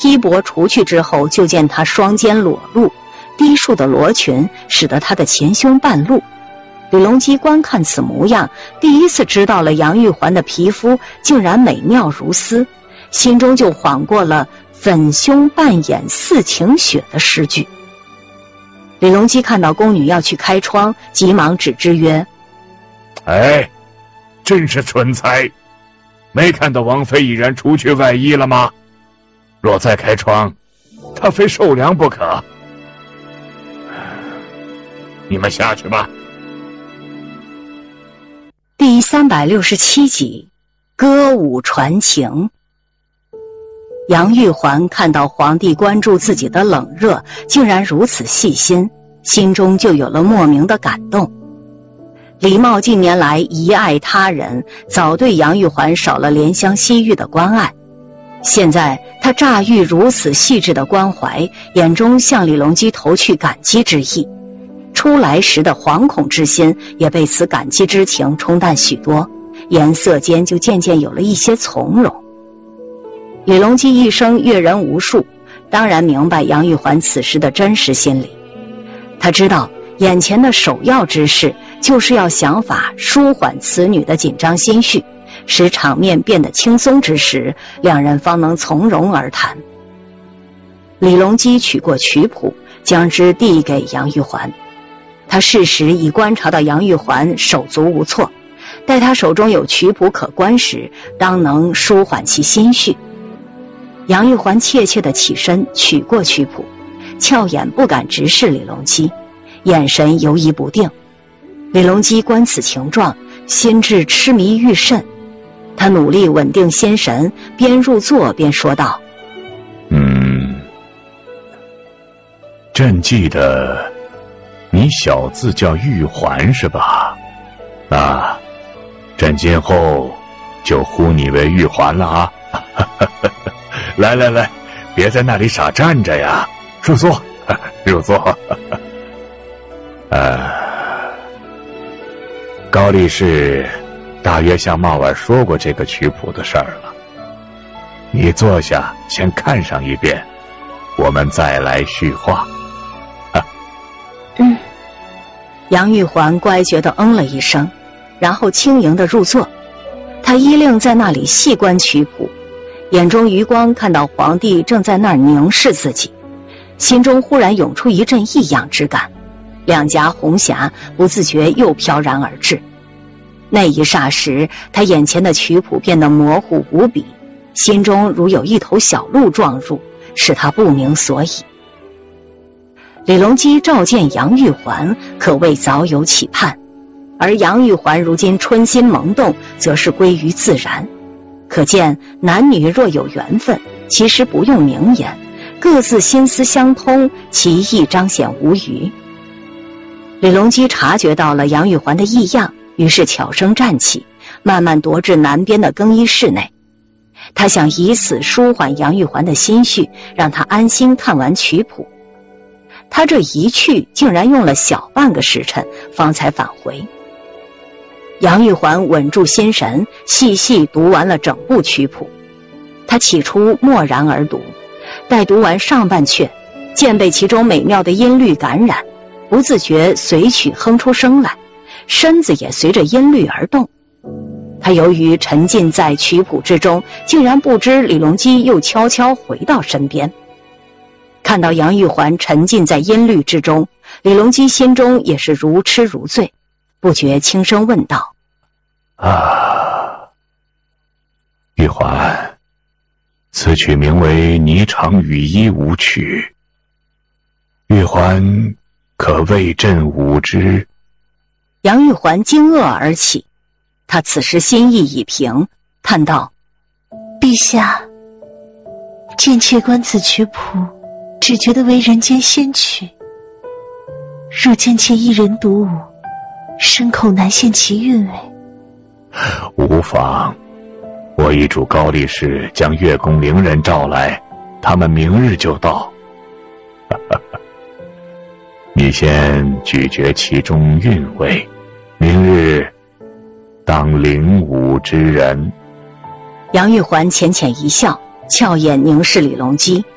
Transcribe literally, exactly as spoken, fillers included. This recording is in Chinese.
衣帛除去之后，就见她双肩裸露，低束的罗裙使得她的前胸半露。李隆基观看此模样，第一次知道了杨玉环的皮肤竟然美妙如丝，心中就缓过了粉胸半掩似晴雪的诗句。李隆基看到宫女要去开窗，急忙止之曰： 哎，真是蠢材，没看到王妃已然除去外衣了吗？若再开窗，她非受凉不可。你们下去吧。 第三百六十七集，歌舞传情。杨玉环看到皇帝关注自己的冷热竟然如此细心，心中就有了莫名的感动。李瑁近年来遗爱他人，早对杨玉环少了怜香惜玉的关爱，现在他乍遇如此细致的关怀，眼中向李隆基投去感激之意。出来时的惶恐之心也被此感激之情冲淡许多，颜色间就渐渐有了一些从容。李隆基一生阅人无数，当然明白杨玉环此时的真实心理。他知道眼前的首要之事就是要想法舒缓此女的紧张心绪，使场面变得轻松之时，两人方能从容而谈。李隆基取过曲谱，将之递给杨玉环。他适时已观察到杨玉环手足无措，待他手中有曲谱可观时，当能舒缓其心绪。杨玉环怯怯地起身取过曲谱，俏眼不敢直视李隆基，眼神游移不定。李隆基观此情状，心智痴迷愈甚。他努力稳定心神，边入座边说道： 嗯，朕记得你小字叫玉环是吧？那朕今后就呼你为玉环了啊！来来来，别在那里傻站着呀，入座，入座。呃，高力士大约向茂儿说过这个曲谱的事儿了。你坐下，先看上一遍，我们再来叙话。 嗯，杨玉环乖觉地嗯了一声，然后轻盈地入座。他依令在那里细观曲谱，眼中余光看到皇帝正在那儿凝视自己，心中忽然涌出一阵异样之感，两颊红霞不自觉又飘然而至。那一霎时，他眼前的曲谱变得模糊无比，心中如有一头小鹿撞入，使他不明所以。李隆基召见杨玉环，可谓早有期盼，而杨玉环如今春心萌动，则是归于自然。可见男女若有缘分，其实不用明言，各自心思相通，其意彰显无余。李隆基察觉到了杨玉环的异样，于是悄声站起，慢慢踱至南边的更衣室内。他想以此舒缓杨玉环的心绪，让她安心看完曲谱。他这一去竟然用了小半个时辰，方才返回。杨玉环稳住心神，细细读完了整部曲谱。他起初默然而读，待读完上半阙，渐被其中美妙的音律感染，不自觉随曲哼出声来，身子也随着音律而动。他由于沉浸在曲谱之中，竟然不知李隆基又悄悄回到身边。看到杨玉环沉浸在音律之中，李隆基心中也是如痴如醉，不觉轻声问道： 啊，玉环，此曲名为《霓裳羽衣舞曲》，玉环可为朕舞之？ 杨玉环惊愕而起，他此时心意已平，叹道： 陛下，朕却观此曲谱，只觉得为人间仙曲，若见妾一人独舞，声口难现其韵味。 无妨，我已嘱高力士将乐工伶人召来，他们明日就到。你先咀嚼其中韵味，明日当领舞之人。 杨玉环浅浅一笑，俏眼凝视李隆基，